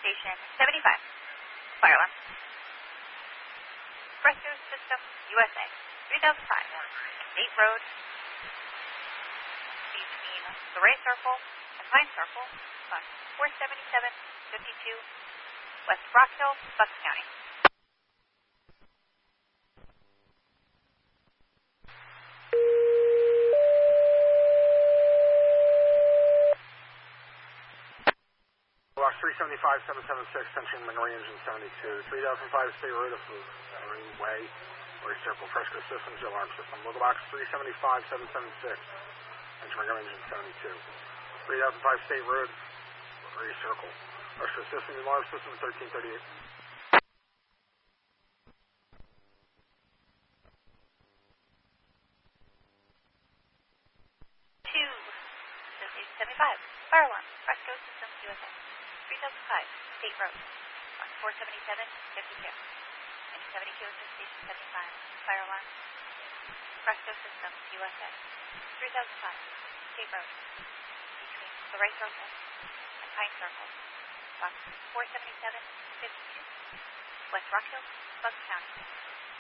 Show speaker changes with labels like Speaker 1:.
Speaker 1: Station 75. Fire alarm. Fresco System USA 3005. State Road between the Ray Circle and Pine Circle, bus 47752, West Rock Hill, Bucks County.
Speaker 2: Block 375-776, entering Monroe Engine 72, 3005 State Road of Marine Way, Ray Circle, Fresco Systems, alarm system. Local box 375-776, entering Monroe Engine 72, 3005 State Road, Ray Circle, Fresco Systems, alarm system 1338.
Speaker 1: Fire alarm, Fresco Systems USA, 3005 State Road, 47752. And 72 is Station 75. Fire alarm, Fresco Systems USA, 3005 State Road, between the Ray Circle and Pine Circle, box 47752, West Rock Hill, Bucks County.